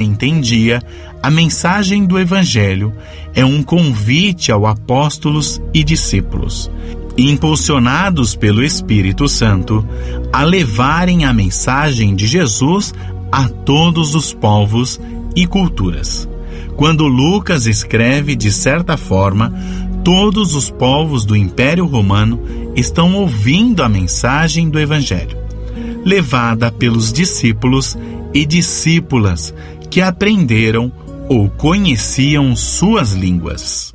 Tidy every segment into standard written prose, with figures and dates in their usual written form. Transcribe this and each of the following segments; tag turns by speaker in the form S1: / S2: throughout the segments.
S1: entendia, a mensagem do Evangelho é um convite aos apóstolos e discípulos, impulsionados pelo Espírito Santo, a levarem a mensagem de Jesus a todos os povos e culturas. Quando Lucas escreve, de certa forma, todos os povos do Império Romano estão ouvindo a mensagem do Evangelho, levada pelos discípulos e discípulas que aprenderam ou conheciam suas línguas.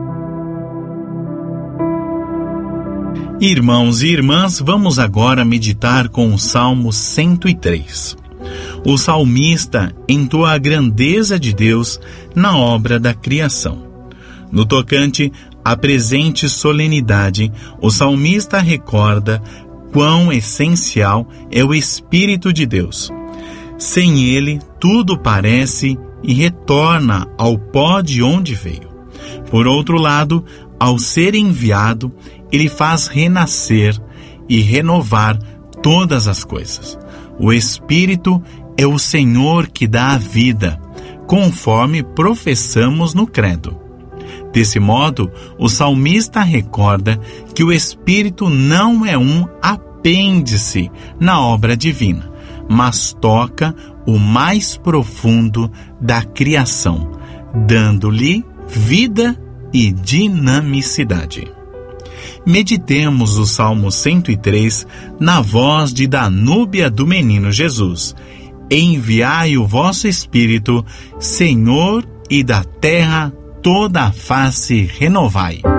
S1: Irmãos e irmãs, vamos agora meditar com o Salmo 103. O salmista entoa a grandeza de Deus na obra da criação. No tocante à presente solenidade, o salmista recorda quão essencial é o Espírito de Deus. Sem ele, tudo parece e retorna ao pó de onde veio. Por outro lado, ao ser enviado, ele faz renascer e renovar todas as coisas. O Espírito é o Senhor que dá a vida, conforme professamos no credo. Desse modo, o salmista recorda que o Espírito não é um apêndice na obra divina, mas toca o mais profundo da criação, dando-lhe vida e dinamicidade. Meditemos o Salmo 103 na voz de Danúbia do Menino Jesus. Enviai o vosso Espírito, Senhor, e da terra toda a face renovai.